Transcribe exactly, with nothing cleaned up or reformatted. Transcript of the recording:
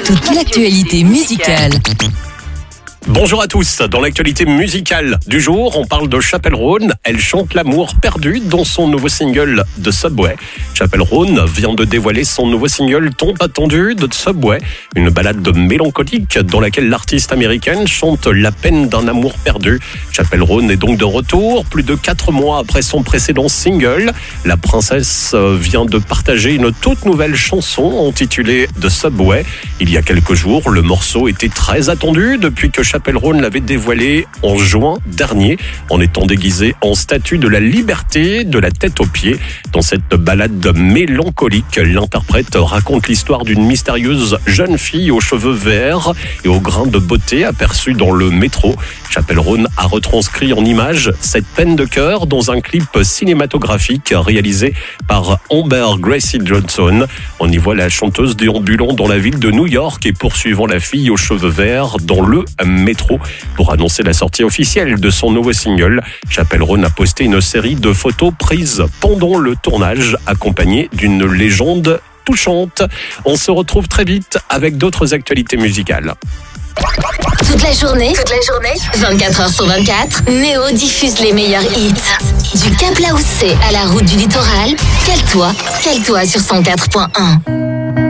toute l'actualité musicale. Bonjour à tous, dans l'actualité musicale du jour, on parle de Chappell Roan. Elle chante l'amour perdu dans son nouveau single de Subway. Chappell Roan vient de dévoiler son nouveau single tant attendu de Subway, une ballade mélancolique dans laquelle l'artiste américaine chante la peine d'un amour perdu. Chappell Roan est donc de retour, plus de quatre mois après son précédent single. La princesse vient de partager une toute nouvelle chanson intitulée The Subway. Il y a quelques jours, le morceau était très attendu depuis que Chappell Roan l'avait dévoilé en juin dernier, en étant déguisé en statue de la liberté de la tête aux pieds. Dans cette ballade mélancolique, l'interprète raconte l'histoire d'une mystérieuse jeune fille aux cheveux verts et aux grains de beauté aperçue dans le métro. Chappell Roan a retranscrit en images cette peine de cœur dans un clip cinématographique réalisé par Amber Gracie Johnson. On y voit la chanteuse déambulant dans la ville de New York et poursuivant la fille aux cheveux verts dans le métro. Pour annoncer la sortie officielle de son nouveau single, Chappell Roan a posté une série de photos prises pendant le tournage, accompagnées d'une légende touchante. On se retrouve très vite avec d'autres actualités musicales. Toute la journée, toute la journée, vingt-quatre heures sur vingt-quatre, Néo diffuse les meilleurs hits. Du Cap Laoussé à la route du littoral, cale-toi, cale-toi sur cent quatre point un.